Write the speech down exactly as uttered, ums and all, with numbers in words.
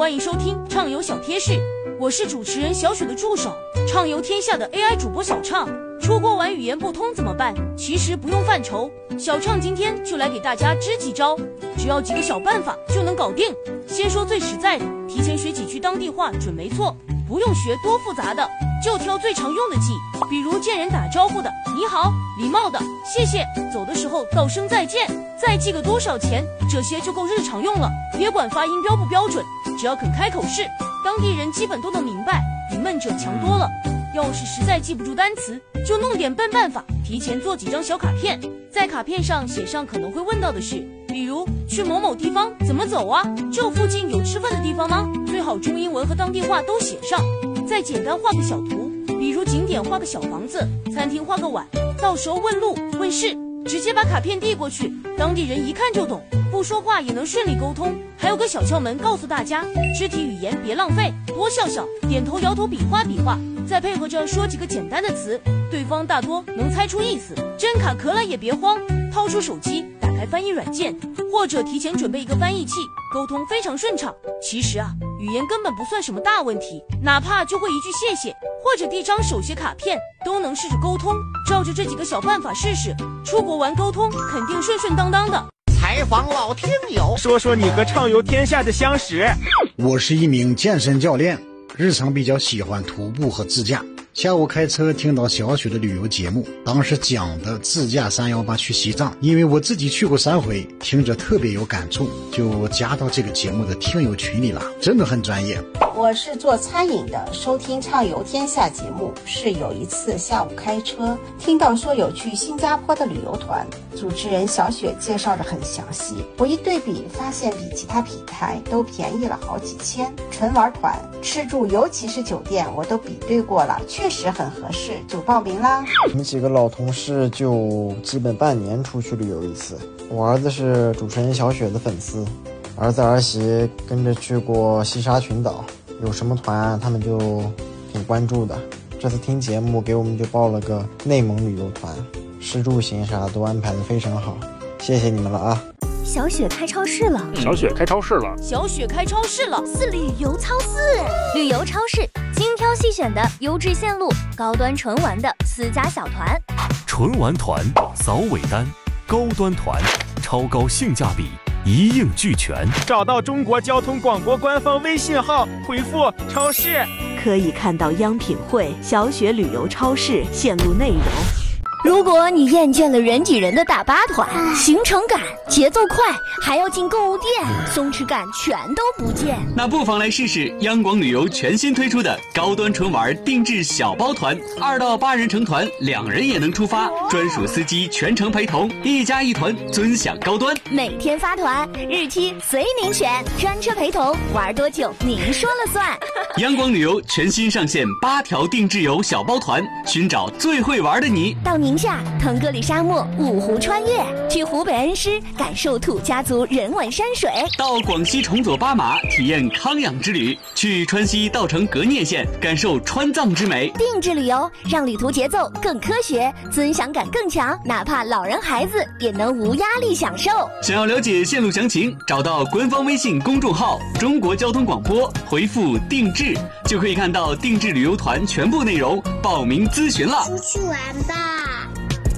欢迎收听畅游小贴士，我是主持人小雪的助手，畅游天下的 A I 主播小畅。出国玩语言不通怎么办？其实不用犯愁，小畅今天就来给大家支几招，只要几个小办法就能搞定。先说最实在的，提前学几句当地话准没错，不用学多复杂的，就挑最常用的记，比如见人打招呼的你好，礼貌的谢谢，走的时候道声再见，再记个多少钱，这些就够日常用了，别管发音标不标准，只要肯开口试，当地人基本都能明白，比闷者强多了。要是实在记不住单词，就弄点笨办法，提前做几张小卡片，在卡片上写上可能会问到的事，比如去某某地方怎么走啊？这附近有吃饭的地方吗？最好中英文和当地话都写上，再简单画个小图，比如景点画个小房子，餐厅画个碗，到时候问路问事，直接把卡片递过去，当地人一看就懂，不说话也能顺利沟通。还有个小窍门告诉大家，肢体语言别浪费，多笑笑，点头摇头，比划比划，再配合着说几个简单的词，对方大多能猜出意思。真卡壳了也别慌，掏出手机打开翻译软件，或者提前准备一个翻译器，沟通非常顺畅。其实啊，语言根本不算什么大问题，哪怕就会一句谢谢或者递张手写卡片，都能试着沟通。照着这几个小办法试试，出国玩沟通肯定顺顺当当的。 采访老听友， 说说你和畅游天下的相识。 我是一名健身教练，日常比较喜欢徒步和自驾。下午开车听到小雪的旅游节目，当时讲的自驾三幺八去西藏，因为我自己去过三回，听着特别有感触，就加到这个节目的听友群里了，真的很专业。 我是做餐饮的，收听畅游天下节目是有一次下午开车，听到说有去新加坡的旅游团，主持人小雪介绍的很详细，我一对比发现比其他平台都便宜了好几千，纯玩团吃住尤其是酒店我都比对过了，确实很合适，就报名啦。 我们几个老同事就基本半年出去旅游一次，我儿子是主持人小雪的粉丝，儿子儿媳跟着去过西沙群岛，有什么团他们就挺关注的。这次听节目给我们就报了个内蒙旅游团，吃住行啥都安排得非常好，谢谢你们了啊。 小雪开超市了， 小雪开超市了， 小雪开超市了， 是旅游超市，旅游超市，精挑细选的优质线路，高端纯玩的私家小团， 纯玩团扫尾单，高端团超高性价比，一应俱全。 找到中国交通广播官方微信号，回复超市， 可以看到央品汇、小雪旅游超市线路内容。 如果你厌倦了人挤人的大巴团，行程赶、节奏快，还要进购物店，松弛感全都不见， 那不妨来试试央广旅游全新推出的高端纯玩定制小包团，二到八人成团，两人也能出发，专属司机全程陪同，一家一团，尊享高端。 每天发团，日期随您选，专车陪同，玩多久您说了算。 央广旅游全新上线八条定制游小包团，寻找最会玩的你。 到宁夏腾格里沙漠五湖穿越，去湖北恩施感受土家族人文山水， 到广西崇左巴马体验康养之旅，去川西稻城格聂县感受川藏之美。 定制旅游让旅途节奏更科学，尊享感更强，哪怕老人孩子也能无压力享受。 想要了解线路详情，找到官方微信公众号中国交通广播，回复定制就可以看到定制旅游团全部内容，报名咨询了。 出去玩吧。